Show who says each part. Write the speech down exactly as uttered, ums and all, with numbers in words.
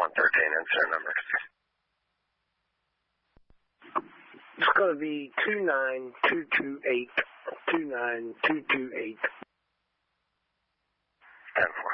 Speaker 1: one thirteen, insert number.
Speaker 2: It's going to be two nine two two eight, two nine two two eight.
Speaker 1: ten four.